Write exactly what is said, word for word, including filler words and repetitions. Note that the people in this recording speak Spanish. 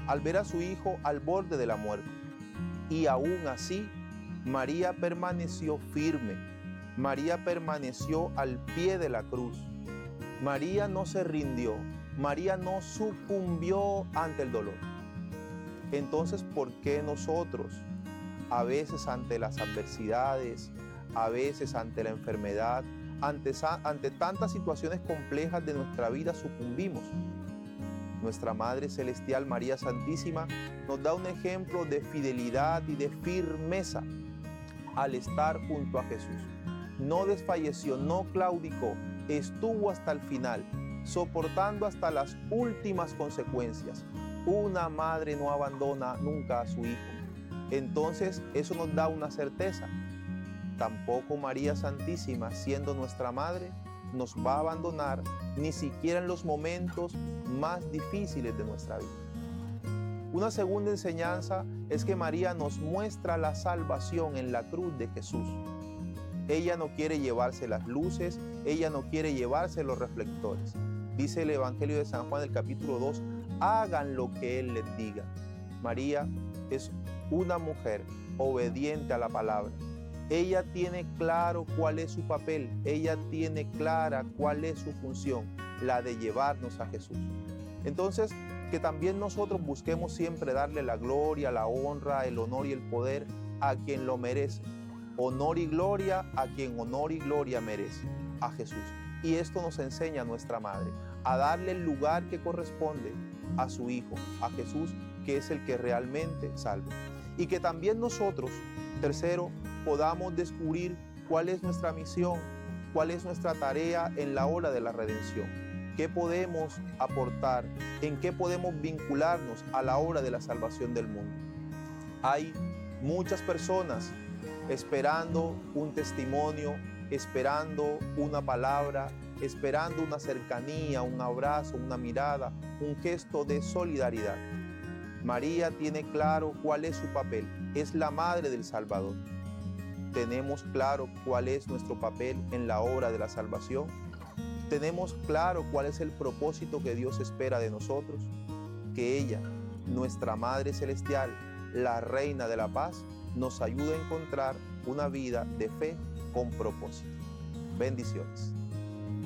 al ver a su hijo al borde de la muerte. Y aún así, María permaneció firme. María permaneció al pie de la cruz. María no se rindió. María no sucumbió ante el dolor. Entonces, ¿por qué nosotros, a veces ante las adversidades, a veces ante la enfermedad, ante, ante tantas situaciones complejas de nuestra vida, sucumbimos? Nuestra Madre Celestial, María Santísima, nos da un ejemplo de fidelidad y de firmeza al estar junto a Jesús. No desfalleció, no claudicó, estuvo hasta el final, soportando hasta las últimas consecuencias. Una madre no abandona nunca a su hijo. Entonces, eso nos da una certeza. Tampoco María Santísima, siendo nuestra madre, nos va a abandonar ni siquiera en los momentos más difíciles de nuestra vida. Una segunda enseñanza es que María nos muestra la salvación en la cruz de Jesús. Ella no quiere llevarse las luces, ella no quiere llevarse los reflectores. Dice el Evangelio de San Juan, el capítulo dos, hagan lo que Él les diga. María es una mujer obediente a la palabra. Ella tiene claro cuál es su papel, ella tiene clara cuál es su función, la de llevarnos a Jesús. Entonces, que también nosotros busquemos siempre darle la gloria, la honra, el honor y el poder a quien lo merece. Honor y gloria a quien honor y gloria merece, a Jesús. Y esto nos enseña nuestra Madre, a darle el lugar que corresponde a su Hijo, a Jesús, que es el que realmente salva. Y que también nosotros, tercero, podamos descubrir cuál es nuestra misión, cuál es nuestra tarea en la hora de la redención. ¿Qué podemos aportar? ¿En qué podemos vincularnos a la hora de la salvación del mundo? Hay muchas personas esperando un testimonio, esperando una palabra, esperando una cercanía, un abrazo, una mirada, un gesto de solidaridad. María tiene claro cuál es su papel, es la madre del Salvador. ¿Tenemos claro cuál es nuestro papel en la obra de la salvación? ¿Tenemos claro cuál es el propósito que Dios espera de nosotros? Que ella, nuestra Madre Celestial, la Reina de la Paz, nos ayude a encontrar una vida de fe con propósito. Bendiciones.